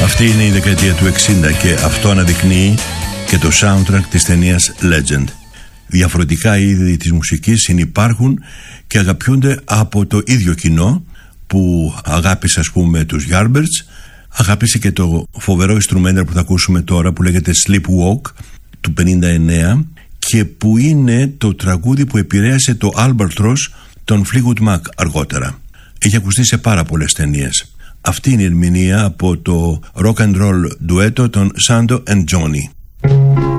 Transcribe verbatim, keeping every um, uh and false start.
Αυτή είναι η δεκαετία του εξήντα και αυτό αναδεικνύει και το soundtrack της ταινίας Legend. Διαφορετικά είδη της μουσικής συνυπάρχουν και αγαπιούνται από το ίδιο κοινό που αγάπησε, ας πούμε, τους Yardbirds, αγάπησε και το φοβερό instrumental που θα ακούσουμε τώρα που λέγεται Sleepwalk του πενήντα εννέα και που είναι το τραγούδι που επηρέασε το Albatross των Fleetwood Mac αργότερα. Έχει ακουστεί σε πάρα πολλές ταινίες. Αυτή είναι η ερμηνεία από το rock and roll ντουέτο των Sando and Johnny.